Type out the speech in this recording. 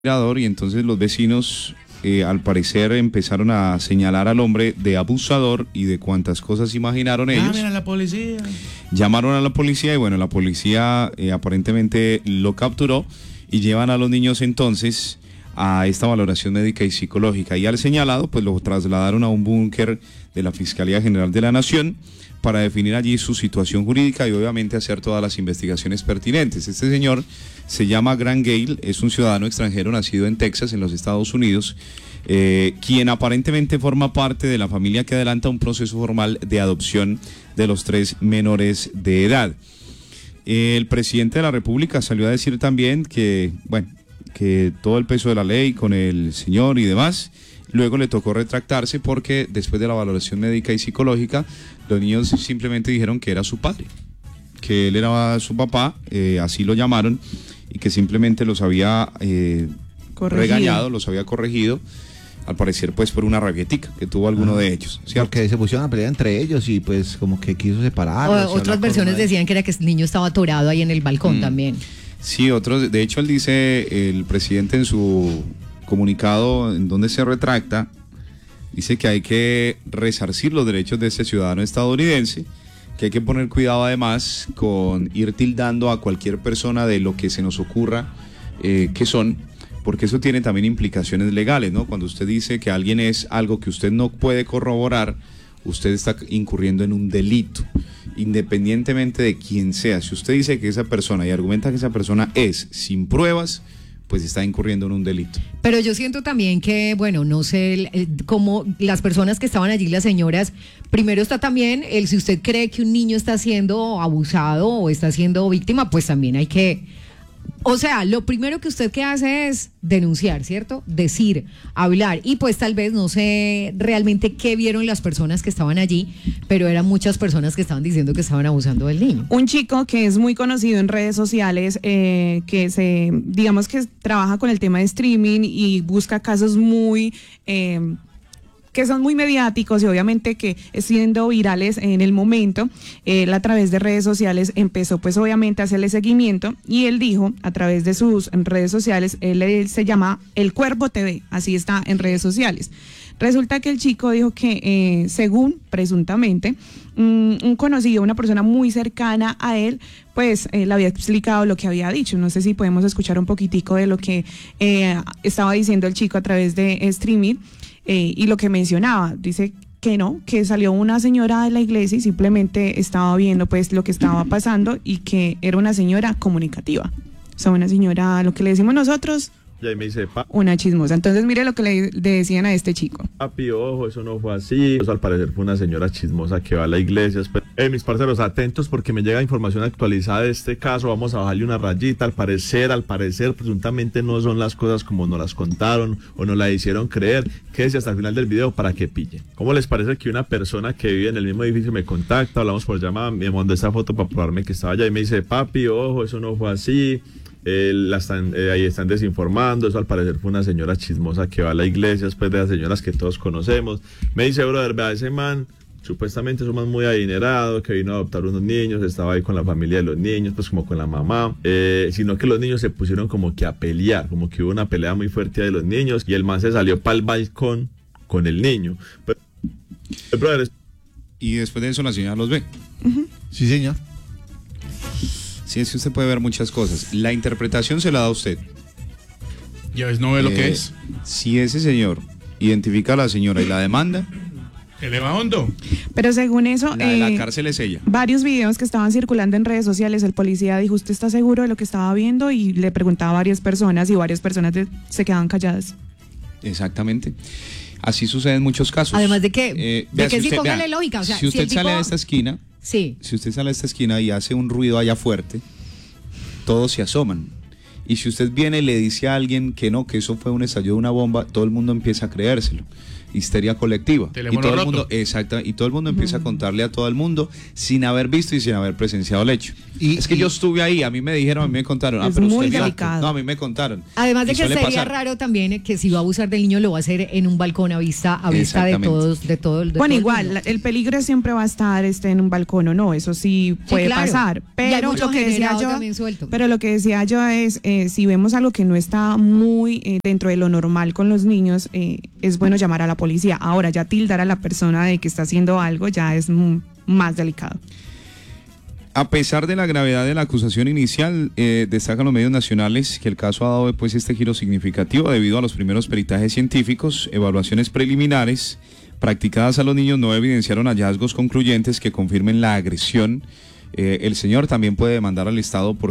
Y entonces los vecinos al parecer empezaron a señalar al hombre de abusador y de cuantas cosas imaginaron ellos. Llamen a la policía. Llamaron a la policía y bueno, la policía aparentemente lo capturó y llevan a los niños entonces a esta valoración médica y psicológica, y al señalado pues lo trasladaron a un búnker de la Fiscalía General de la Nación para definir allí su situación jurídica y obviamente hacer todas las investigaciones pertinentes. Este señor se llama Grant Gale, es un ciudadano extranjero nacido en Texas, en los Estados Unidos, quien aparentemente forma parte de la familia que adelanta un proceso formal de adopción de los 3 menores de edad. El presidente de la República salió a decir también que, bueno, que todo el peso de la ley con el señor y demás. Luego le tocó retractarse porque después de la valoración médica y psicológica, los niños simplemente dijeron que era su padre, que él era su papá, así lo llamaron, y que simplemente los había regañado, los había corregido, al parecer pues por una rabietica que tuvo alguno de ellos, ¿cierto? Porque se pusieron a pelear entre ellos y pues como que quiso separarlos. Otras versiones decían que era que el niño estaba atorado ahí en el balcón también. Sí, otros, de hecho él dice, el presidente en su comunicado en donde se retracta, dice que hay que resarcir los derechos de este ciudadano estadounidense, que hay que poner cuidado además con ir tildando a cualquier persona de lo que se nos ocurra que son, porque eso tiene también implicaciones legales, ¿no? Cuando usted dice que alguien es algo que usted no puede corroborar, usted está incurriendo en un delito, independientemente de quién sea. Si usted dice que esa persona y argumenta que esa persona es sin pruebas, pues está incurriendo en un delito. Pero yo siento también que, bueno, no sé, como las personas que estaban allí, las señoras, primero está también si usted cree que un niño está siendo abusado o está siendo víctima, pues también hay que... O sea, lo primero que usted que hace es denunciar, ¿cierto? Decir, hablar, y pues tal vez no sé realmente qué vieron las personas que estaban allí, pero eran muchas personas que estaban diciendo que estaban abusando del niño. Un chico que es muy conocido en redes sociales, digamos que trabaja con el tema de streaming y busca casos muy... que son muy mediáticos y obviamente que siendo virales en el momento, él a través de redes sociales empezó pues obviamente a hacerle seguimiento, y él dijo a través de sus redes sociales, él se llama El Cuervo TV, así está en redes sociales. Resulta que el chico dijo que según presuntamente un conocido, una persona muy cercana a él, pues le había explicado lo que había dicho. No sé si podemos escuchar un poquitico de lo que estaba diciendo el chico a través de streaming. Y lo que mencionaba, dice que no, que salió una señora de la iglesia y simplemente estaba viendo pues lo que estaba pasando, y que era una señora comunicativa, o sea, una señora, lo que le decimos nosotros, Y ahí me dice, una chismosa. Entonces mire lo que le decían a este chico. papi, ojo, eso no fue así. Eso al parecer fue una señora chismosa que va a la iglesia. Mis parceros, atentos porque me llega información actualizada de este caso. Vamos a bajarle una rayita. Al parecer, presuntamente no son las cosas como nos las contaron o nos la hicieron creer. Quédese hasta el final del video para que pillen. ¿Cómo les parece que una persona que vive en el mismo edificio me contacta? Hablamos por llamada, me mandó esa foto para probarme que estaba allá y me dice, papi, ojo, eso no fue así. Ahí están desinformando. Eso al parecer fue una señora chismosa que va a la iglesia, después de las señoras que todos conocemos. Me dice, brother, vea, ese man supuestamente es un man muy adinerado que vino a adoptar unos niños, estaba ahí con la familia de los niños, pues como con la mamá, sino que los niños se pusieron como que a pelear, como que hubo una pelea muy fuerte de los niños y el man se salió para el balcón con el niño. Pero, brother, y después de eso la señora los ve. Sí, señor. Sí, es que usted puede ver muchas cosas. La interpretación se la da a usted. ¿Ya ves, no ve lo que es? Si ese señor identifica a la señora y la demanda, ¿Que le va hondo? Pero según eso, la de la cárcel es ella. varios videos que estaban circulando en redes sociales, el policía dijo, ¿usted está seguro de lo que estaba viendo? Y le preguntaba a varias personas y varias personas se quedaban calladas. Exactamente. Así sucede en muchos casos. Además de que, si usted, póngale lógica. O sea, si usted el tipo... sale a esta esquina, sí. Si usted sale a esta esquina y hace un ruido allá fuerte, todos se asoman. Y si usted viene y le dice a alguien que no, que eso fue un estallido de una bomba, todo el mundo empieza a creérselo. histeria colectiva. Teléfono y todo el roto. mundo, exacto, y todo el mundo empieza a contarle a todo el mundo sin haber visto y sin haber presenciado el hecho. Es que yo estuve ahí, a mí me dijeron, a mí me contaron. Es pero muy usted vio. delicado. No, a mí me contaron. Además de Y que suele sería pasar. raro también que si va a abusar del niño lo va a hacer en un balcón a vista de Exactamente. todos, de todo el Bueno, todo el igual, mundo. el peligro siempre va a estar en un balcón o no, eso sí puede claro. pasar. Y hay Pero mucho lo que decía generado yo, también suelto. pero lo que decía yo es, si vemos algo que no está muy dentro de lo normal con los niños, es bueno llamar a la policía. Ahora, ya tildar a la persona de que está haciendo algo ya es más delicado. A pesar de la gravedad de la acusación inicial, destacan los medios nacionales que el caso ha dado pues este giro significativo debido a los primeros peritajes científicos, evaluaciones preliminares practicadas a los niños no evidenciaron hallazgos concluyentes que confirmen la agresión. El señor también puede demandar al Estado por